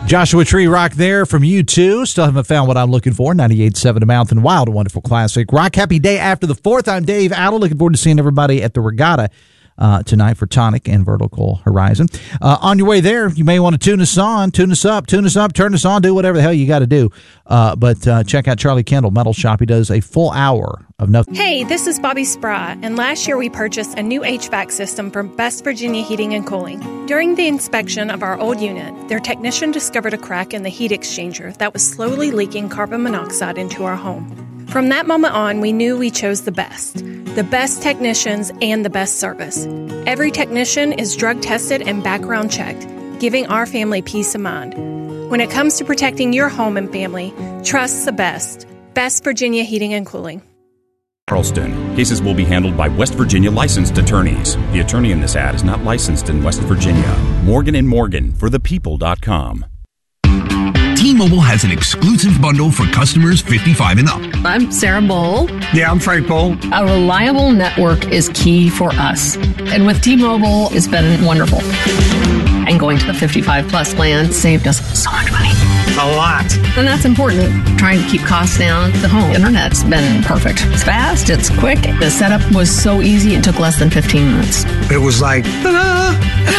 Joshua Tree Rock there from U2. Still haven't found what I'm looking for. 98.7 The Mountain. Wild and wonderful classic rock. Happy day after the 4th. I'm Dave Adel. Looking forward to seeing everybody at the regatta tonight for Tonic and Vertical Horizon. On your way there, you may want to tune us on, tune us up, turn us on, do whatever the hell you got to do. But check out Charlie Kendall, Metal Shop. He does a full hour of nothing. Hey, this is Bobby Spry, and last year we purchased a new HVAC system from Best Virginia Heating and Cooling. During the inspection of our old unit, their technician discovered a crack in the heat exchanger that was slowly leaking carbon monoxide into our home. From that moment on, we knew we chose the best technicians and the best service. Every technician is drug tested and background checked, giving our family peace of mind. When it comes to protecting your home and family, trust the best. Best Virginia Heating and Cooling. Charleston. Cases will be handled by West Virginia licensed attorneys. The attorney in this ad is not licensed in West Virginia. Morgan & Morgan for thepeople.com. T-Mobile has an exclusive bundle for customers 55 and up. I'm Sarah Bowl. Yeah, I'm Frank Bowl. A reliable network is key for us. And with T-Mobile, it's been wonderful. And going to the 55-plus plan saved us so much money. A lot. And that's important. Trying to keep costs down. The home internet's been perfect. It's fast. It's quick. The setup was so easy. It took less than 15 minutes. It was like, ta-da!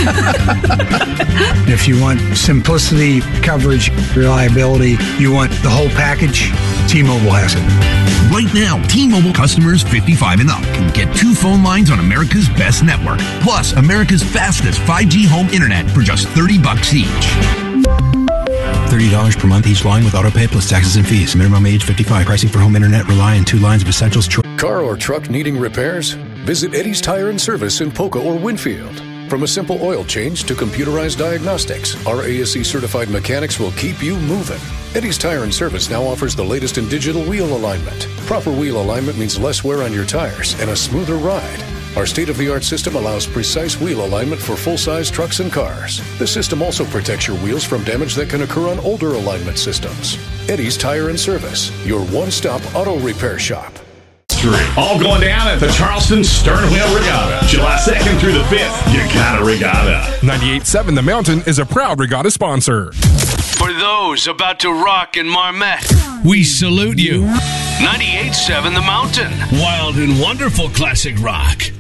If you want simplicity, coverage, reliability, you want the whole package, T-Mobile has it. Right now, T-Mobile customers 55 and up can get 2 phone lines on America's best network, plus America's fastest 5G home internet for just $30 each. $30 per month each line with autopay plus taxes and fees. Minimum age 55. Pricing for home internet rely on 2 lines of Essentials. Car or truck needing repairs? Visit Eddie's Tire and Service in Polka or Winfield. From a simple oil change to computerized diagnostics, our ASE certified mechanics will keep you moving. Eddie's Tire and Service now offers the latest in digital wheel alignment. Proper wheel alignment means less wear on your tires and a smoother ride. Our state-of-the-art system allows precise wheel alignment for full-size trucks and cars. The system also protects your wheels from damage that can occur on older alignment systems. Eddie's Tire and Service, your one-stop auto repair shop. All going down at the Charleston Sternwheel Regatta. July 2nd through the 5th. You got a regatta. 98.7 The Mountain is a proud regatta sponsor. For those about to rock in Marmette, we salute you. 98.7 The Mountain. Wild and wonderful classic rock.